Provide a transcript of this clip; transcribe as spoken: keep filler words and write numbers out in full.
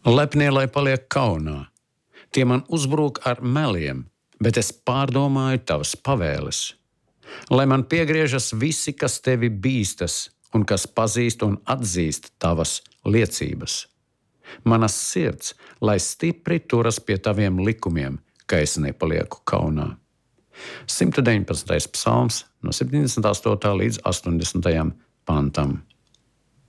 Lepnie, lai paliek kaunā. Tie man uzbrūk ar meliem, bet es pārdomāju tavas pavēles. Lai man piegriežas visi, kas tevi bīstas un kas pazīst un atzīst tavas liecības. Manas sirds, lai stipri turas pie taviem likumiem, ka es nepalieku kaunā. simt deviņpadsmitais psalms no septiņdesmit astotā līdz astoņdesmitajam pantam.